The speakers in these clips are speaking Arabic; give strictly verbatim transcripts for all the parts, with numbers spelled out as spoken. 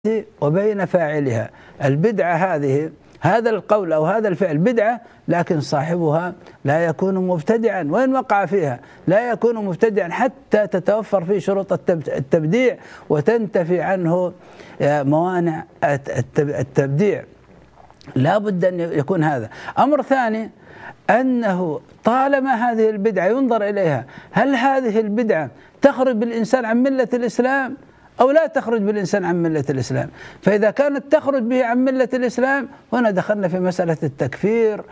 وبين فاعلها. البدعة هذه هذا القول أو هذا الفعل بدعة، لكن صاحبها لا يكون مبتدعا، وإن وقع فيها لا يكون مبتدعا حتى تتوفر فيه شروط التبديع وتنتفي عنه موانع التبديع. لا بد أن يكون هذا. أمر ثاني أنه طالما هذه البدعة ينظر إليها، هل هذه البدعة تخرج بالإنسان عن ملة الإسلام أو لا تخرج بالإنسان عن ملة الإسلام؟ فإذا كانت تخرج به عن ملة الإسلام هنا دخلنا في مسألة التكفير،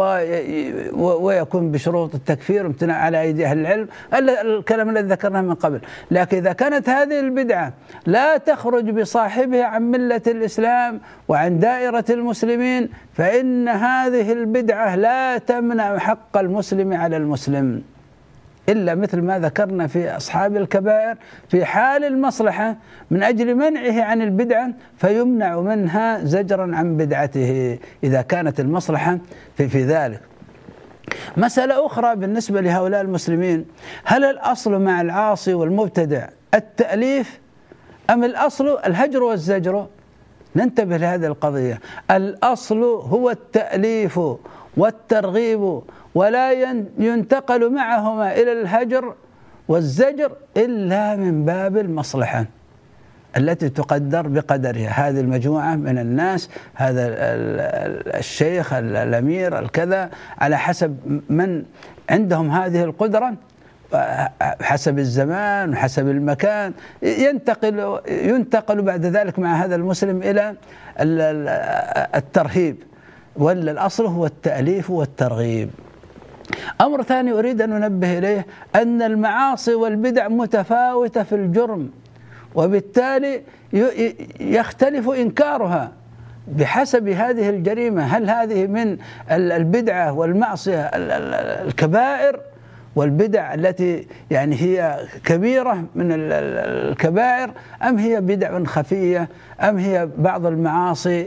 ويكون بشروط التكفير امتناع على أيدي أهل العلم، الكلام الذي ذكرناه من قبل. لكن إذا كانت هذه البدعة لا تخرج بصاحبها عن ملة الإسلام وعن دائرة المسلمين، فإن هذه البدعة لا تمنع حق المسلم على المسلم، إلا مثل ما ذكرنا في أصحاب الكبائر في حال المصلحة من أجل منعه عن البدعة فيمنع منها زجرا عن بدعته إذا كانت المصلحة في, في ذلك. مسألة أخرى بالنسبة لهؤلاء المسلمين، هل الأصل مع العاصي والمبتدع التأليف أم الأصل الهجر والزجر؟ ننتبه لهذه القضية. الأصل هو التأليف والترغيب، ولا ينتقل معهما إلى الهجر والزجر إلا من باب المصلحة التي تقدر بقدرها. هذه المجموعة من الناس، هذا الشيخ الأمير الكذا، على حسب من عندهم هذه القدرة، حسب الزمان وحسب المكان ينتقل ينتقل بعد ذلك مع هذا المسلم إلى الترهيب، ولا الأصل هو التأليف والترغيب. أمر ثاني أريد أن أنبه إليه، أن المعاصي والبدع متفاوتة في الجرم، وبالتالي يختلف إنكارها بحسب هذه الجريمة. هل هذه من البدعة والمعصية الكبائر والبدع التي يعني هي كبيرة من الكبائر، أم هي بدع خفية، أم هي بعض المعاصي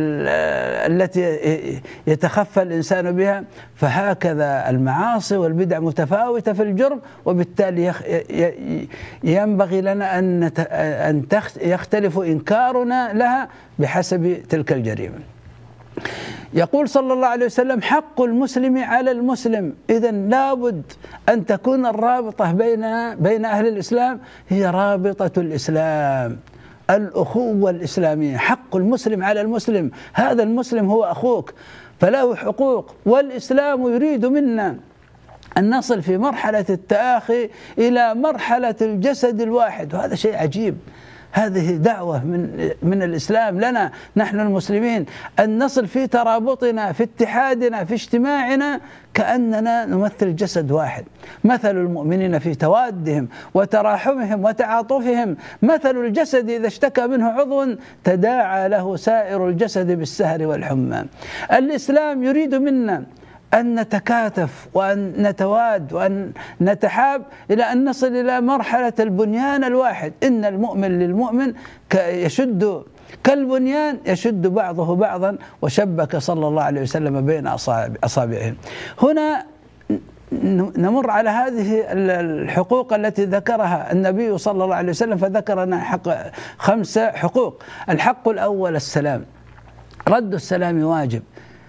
التي يتخفى الإنسان بها؟ فهكذا المعاصي والبدع متفاوتة في الجرم، وبالتالي ينبغي لنا أن يختلف إنكارنا لها بحسب تلك الجريمة. يقول صلى الله عليه وسلم: حق المسلم على المسلم. إذن لابد أن تكون الرابطة بين بين أهل الإسلام هي رابطة الإسلام، الأخوة الإسلامية. حق المسلم على المسلم، هذا المسلم هو أخوك فله حقوق، والإسلام يريد منا أن نصل في مرحلة التآخي إلى مرحلة الجسد الواحد، وهذا شيء عجيب. هذه دعوة من من الإسلام لنا نحن المسلمين، أن نصل في ترابطنا في اتحادنا في اجتماعنا كأننا نمثل جسد واحد. مثل المؤمنين في توادهم وتراحمهم وتعاطفهم مثل الجسد إذا اشتكى منه عضو تداعى له سائر الجسد بالسهر والحمى. الإسلام يريد منا أن نتكاتف وأن نتواد وأن نتحاب إلى أن نصل إلى مرحلة البنيان الواحد. إن المؤمن للمؤمن يشد كالبنيان يشد بعضه بعضا، وشبك صلى الله عليه وسلم بين أصابعهم. هنا نمر على هذه الحقوق التي ذكرها النبي صلى الله عليه وسلم، فذكر لنا حق خمسة حقوق. الحق الأول السلام، رد السلام واجب.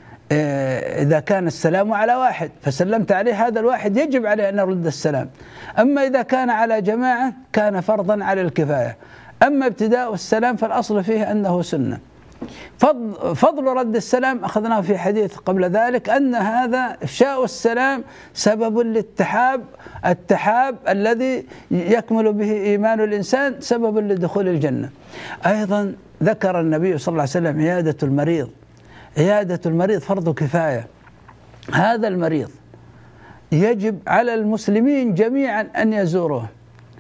إذا كان السلام على واحد فسلمت عليه، هذا الواحد يجب عليه أن يرد السلام. أما إذا كان على جماعة كان فرضا على الكفاية. أما ابتداء السلام فالأصل فيه أنه سنة. فضل, فضل رد السلام أخذناه في حديث قبل ذلك، أن هذا إفشاء السلام سبب للتحاب، التحاب الذي يكمل به إيمان الإنسان سبب لدخول الجنة. أيضا ذكر النبي صلى الله عليه وسلم عيادة المريض. عيادة المريض فرض كفاية. هذا المريض يجب على المسلمين جميعا أن يزوروه،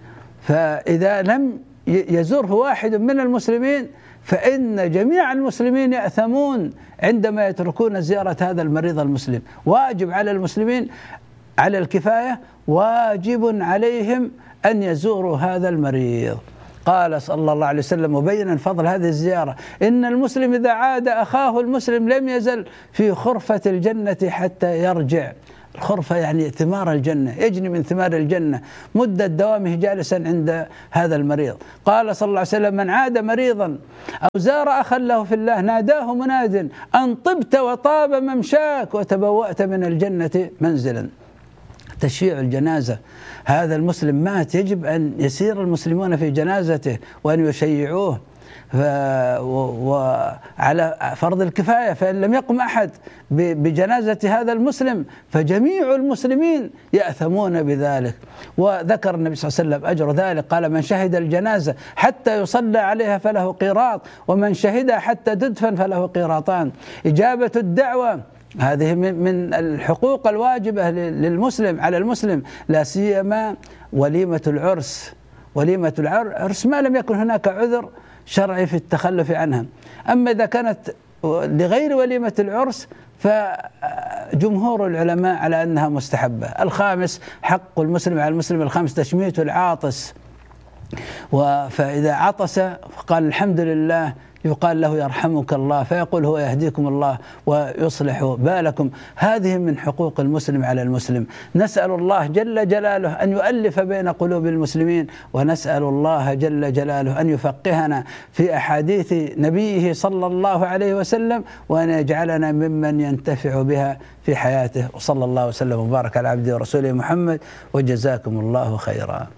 فإذا لم يزوره واحد من المسلمين فإن جميع المسلمين يأثمون عندما يتركون زيارة هذا المريض المسلم. واجب على المسلمين على الكفاية، واجب عليهم أن يزوروا هذا المريض. قال صلى الله عليه وسلم مبينا فضل هذه الزيارة: إن المسلم إذا عاد أخاه المسلم لم يزل في خرفة الجنة حتى يرجع. الخرفة يعني ثمار الجنة، يجني من ثمار الجنة مدة دوامه جالسا عند هذا المريض. قال صلى الله عليه وسلم: من عاد مريضا أو زار أخا له في الله ناداه مناد أن طبت وطاب ممشاك وتبوأت من الجنة منزلا. تشييع الجنازة، هذا المسلم مات يجب أن يسير المسلمون في جنازته وأن يشيعوه وعلى فرض الكفاية، فإن لم يقم أحد بجنازة هذا المسلم فجميع المسلمين يأثمون بذلك. وذكر النبي صلى الله عليه وسلم أجر ذلك، قال: من شهد الجنازة حتى يصلى عليها فله قيراط، ومن شهدها حتى تدفن فله قيراطان. إجابة الدعوة هذه من الحقوق الواجبة للمسلم على المسلم، لا سيما وليمة العرس. وليمة العرس ما لم يكن هناك عذر شرعي في التخلف عنها. أما إذا كانت لغير وليمة العرس فجمهور العلماء على أنها مستحبة. الخامس حق المسلم على المسلم الخامس تشميت العاطس، فإذا عطس فقال الحمد لله يقال له يرحمك الله، فيقول هو يهديكم الله ويصلح بالكم. هذه من حقوق المسلم على المسلم. نسأل الله جل جلاله أن يؤلف بين قلوب المسلمين، ونسأل الله جل جلاله أن يفقهنا في أحاديث نبيه صلى الله عليه وسلم، وأن يجعلنا ممن ينتفع بها في حياته. وصلى الله وسلم وبارك على عبده ورسوله محمد، وجزاكم الله خيرا.